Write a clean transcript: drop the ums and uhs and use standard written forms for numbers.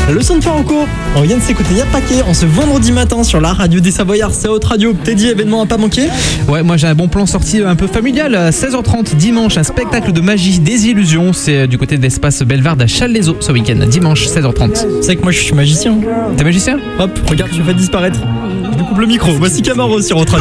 Le son de Faranco, on vient de s'écouter Y'a Paquet en ce vendredi matin sur la radio des Savoyards, c'est Haute Radio. Teddy, événement à pas manquer. Ouais, moi j'ai un bon plan sorti un peu familial. À 16h30 dimanche, un spectacle de magie des illusions. C'est du côté de l'espace Bellevarde à Challes-les-Eaux ce week-end, dimanche 16h30. Tu sais que moi je suis magicien. T'es magicien? Hop, regarde, je fais disparaître. Je coupe le micro. Voici Camaro sur Haute Radio.